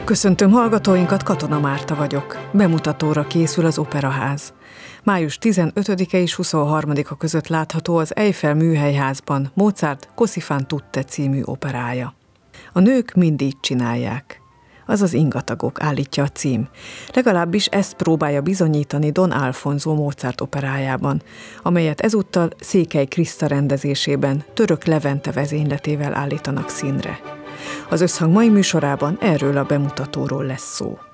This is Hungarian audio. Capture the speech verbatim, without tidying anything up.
Köszöntöm hallgatóinkat, Katona Márta vagyok. Bemutatóra készül az Operaház. május tizenötödike és huszonharmadika között látható az Eiffel Műhelyházban Mozart Così fan tutte című operája. A nők mind így csinálják. Azaz ingatagok, állítja a cím. Legalábbis ezt próbálja bizonyítani Don Alfonso Mozart operájában, amelyet ezúttal Székely Kriszta rendezésében Török Levente vezényletével állítanak színre. Az Összhang mai műsorában erről a bemutatóról lesz szó.